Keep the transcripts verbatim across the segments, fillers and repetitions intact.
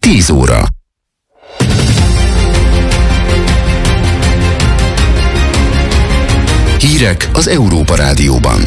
tíz óra. Hírek az Európa Rádióban.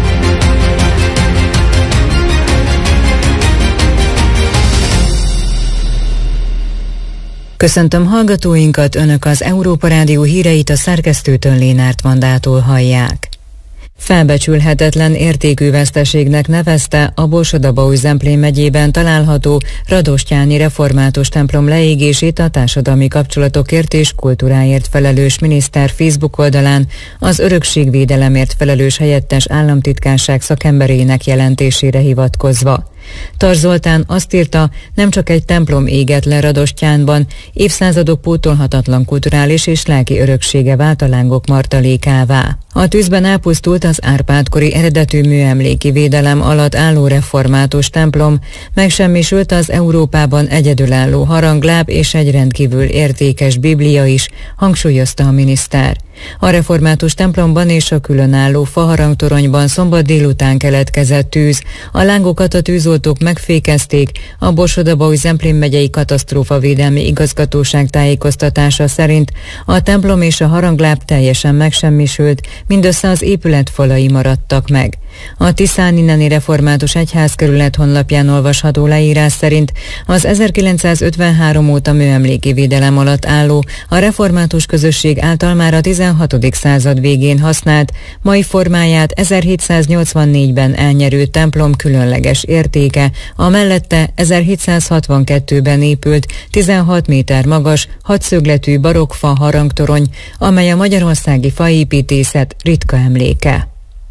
Köszöntöm hallgatóinkat, Önök az Európa Rádió híreit a szerkesztőtől, Lénárt Vandától hallják. Felbecsülhetetlen értékű veszteségnek nevezte a Borsod-Abaúj-Zemplén megyében található Radostyáni református templom leégését a társadalmi kapcsolatokért és kultúráért felelős miniszter Facebook oldalán az örökségvédelemért felelős helyettes államtitkárság szakemberének jelentésére hivatkozva. Tar Zoltán azt írta, nem csak egy templom égett le Radostyánban, évszázadok pótolhatatlan kulturális és lelki öröksége vált a lángok martalékává. A tűzben elpusztult az Árpád-kori eredetű műemléki védelem alatt álló református templom, megsemmisült az Európában egyedülálló harangláb és egy rendkívül értékes biblia is, hangsúlyozta a miniszter. A református templomban és a különálló faharangtoronyban szombat délután keletkezett tűz. A lángokat a tűzoltók megfékezték, a Borsod-Abaúj-Zemplén megyei katasztrófavédelmi igazgatóság tájékoztatása szerint a templom és a harangláb teljesen megsemmisült, mindössze az épület falai maradtak meg. A Tiszáninneni Református Egyházkerület honlapján olvasható leírás szerint az ezerkilencszázötvenhárom óta műemléki védelem alatt álló, a református közösség által már a tizenhatodik század végén használt, mai formáját ezerhétszáznyolcvannégyben elnyerő templom különleges értéke, a mellette ezerhétszázhatvankettőben épült tizenhat méter magas, hatszögletű barokkfa harangtorony, amely a magyarországi faépítészet ritka emléke.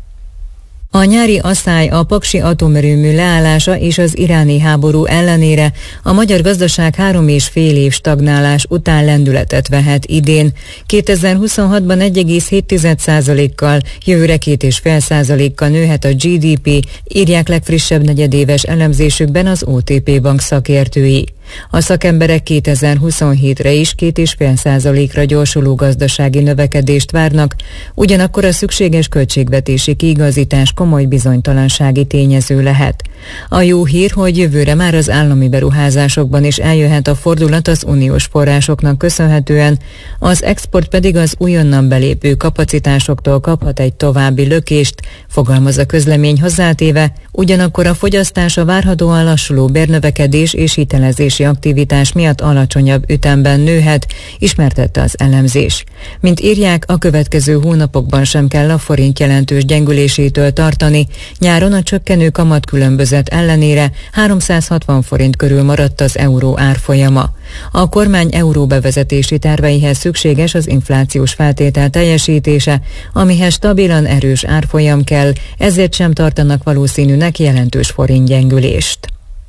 A nyári asszály, a paksi atomerőmű leállása és az iráni háború ellenére a magyar gazdaság három és fél év stagnálás után lendületet vehet idén. kétezer-huszonhatban egy egész hét százalékkal, jövőre két egész öt százalékkal nőhet a gé dé pé, írják legfrissebb negyedéves elemzésükben az o té pé bank szakértői. A szakemberek kétezer-huszonhétre is két egész öt százalékra gyorsuló gazdasági növekedést várnak, ugyanakkor a szükséges költségvetési kiigazítás komoly bizonytalansági tényező lehet. A jó hír, hogy jövőre már az állami beruházásokban is eljöhet a fordulat az uniós forrásoknak köszönhetően, az export pedig az újonnan belépő kapacitásoktól kaphat egy további lökést, fogalmaz a közlemény hozzátéve, ugyanakkor a fogyasztás a várhatóan lassuló bérnövekedés és hitelezési aktivitás miatt alacsonyabb ütemben nőhet, ismertette az elemzés. Mint írják, a következő hónapokban sem kell a forint jelentős gyengülésétől tartani, nyáron a csökkenő kamatkülönbözet ellenére háromszázhatvan forint körül maradt az euró árfolyama. A kormány euró bevezetési terveihez szükséges az inflációs feltétel teljesítése, amihez stabilan erős árfolyam kell, ezért sem tartanak valószínűnek jelentős forintgyengülést.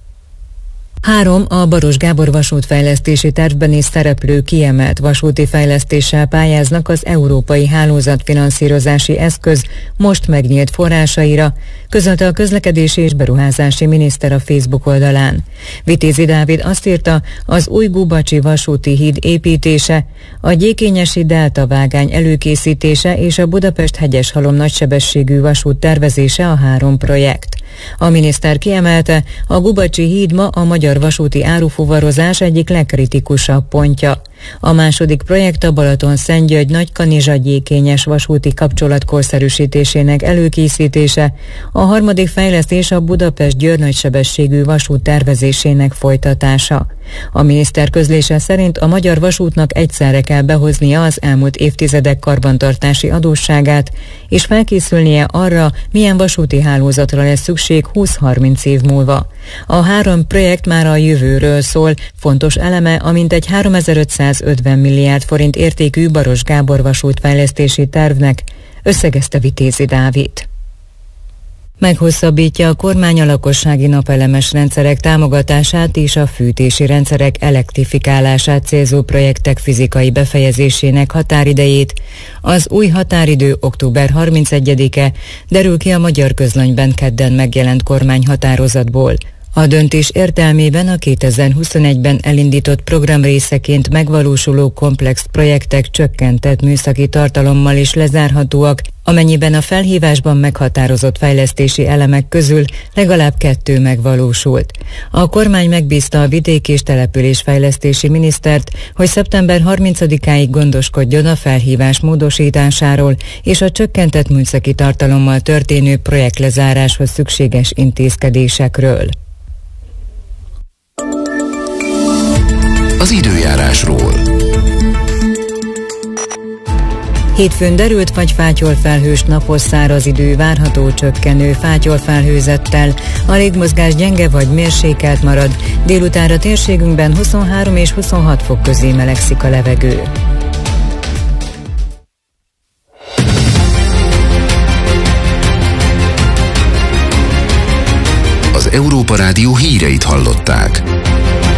Három a Baros Gábor vasútfejlesztési tervben is szereplő kiemelt vasúti fejlesztéssel pályáznak az Európai Hálózatfinanszírozási Eszköz most megnyílt forrásaira, közölte a közlekedési és beruházási miniszter a Facebook oldalán. Vitézi Dávid azt írta, az új Gubacsi vasúti híd építése, a Gyékényesi Delta vágány előkészítése és a Budapest-Hegyeshalom nagysebességű vasút tervezése a három projekt. A miniszter kiemelte, a Gubacsi híd ma a magyar vasúti árufuvarozás egyik legkritikusabb pontja. A második projekt a Balaton-Szentgyörgy-Nagykanizsa-Gyékényes vasúti kapcsolat korszerűsítésének előkészítése, a harmadik fejlesztés a Budapest-Győr nagysebességű vasút tervezésének folytatása. A miniszter közlése szerint a magyar vasútnak egyszerre kell behoznia az elmúlt évtizedek karbantartási adósságát, és felkészülnie arra, milyen vasúti hálózatra lesz szükség húsz-harminc év múlva. A három projekt már a jövőről szól, fontos eleme a mintegy háromezer-ötszázötven milliárd forint értékű Baros Gábor vasútfejlesztési tervnek, összegezte Vitézi Dávid. Meghosszabbítja a kormány a lakossági napelemes rendszerek támogatását és a fűtési rendszerek elektrifikálását célzó projektek fizikai befejezésének határidejét. Az új határidő október harmincegyedike, derül ki a Magyar Közlönyben kedden megjelent kormányhatározatból. A döntés értelmében a kétezer-huszonegyben elindított program részeként megvalósuló komplex projektek csökkentett műszaki tartalommal is lezárhatóak, amennyiben a felhívásban meghatározott fejlesztési elemek közül legalább kettő megvalósult. A kormány megbízta a vidék- és településfejlesztési minisztert, hogy szeptember harmincadikáig gondoskodjon a felhívás módosításáról és a csökkentett műszaki tartalommal történő projektlezáráshoz szükséges intézkedésekről. Az időjárásról. Hétfőn derült vagy fátyolfelhős napos száraz idő várható, csökkenő fátyolfelhőzettel, a légmozgás gyenge vagy mérsékelt marad, délutánra térségünkben huszonhárom és huszonhat fok közé melegszik a levegő. Az Európa Rádió híreit hallották.